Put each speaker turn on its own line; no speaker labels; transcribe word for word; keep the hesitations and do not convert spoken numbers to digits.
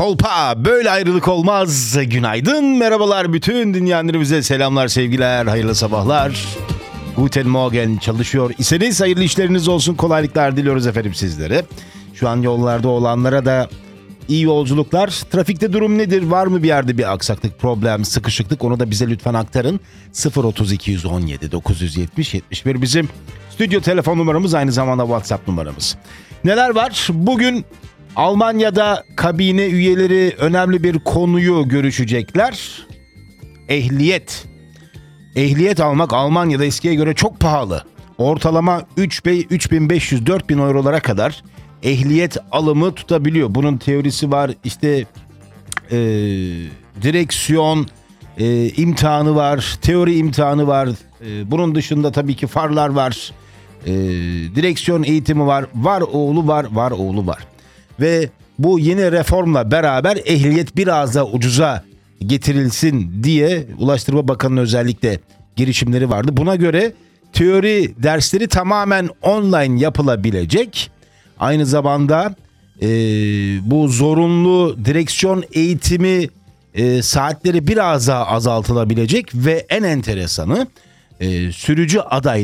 kolpa, böyle ayrılık olmaz. Günaydın, merhabalar, bütün dinleyenlerimize selamlar, sevgiler, hayırlı sabahlar. Guten Morgen çalışıyor iseniz hayırlı işleriniz olsun, kolaylıklar diliyoruz efendim sizlere. Şu an yollarda olanlara da iyi yolculuklar. Trafikte durum nedir? Var mı bir yerde bir aksaklık, problem, sıkışıklık? Onu da bize lütfen aktarın. sıfır otuz iki yüz on yedi dokuz yüz yetmiş yetmiş bir bizim stüdyo telefon numaramız, aynı zamanda WhatsApp numaramız. Neler var? Bugün Almanya'da kabine üyeleri önemli bir konuyu görüşecekler. Ehliyet. Ehliyet almak Almanya'da eskiye göre çok pahalı. Ortalama üç bin beş yüz dört bin eurolara kadar ehliyet alımı tutabiliyor. Bunun teorisi var, işte e, direksiyon e, imtihanı var, teori imtihanı var. E, bunun dışında tabii ki farlar var, e, direksiyon eğitimi var, var oğlu var, var oğlu var. Ve bu yeni reformla beraber ehliyet biraz da ucuza getirilsin diye Ulaştırma Bakanı'nın özellikle girişimleri vardı. Buna göre teori dersleri tamamen online yapılabilecek. Aynı zamanda e, bu zorunlu direksiyon eğitimi e, saatleri biraz daha azaltılabilecek ve en enteresanı e, sürücü adayları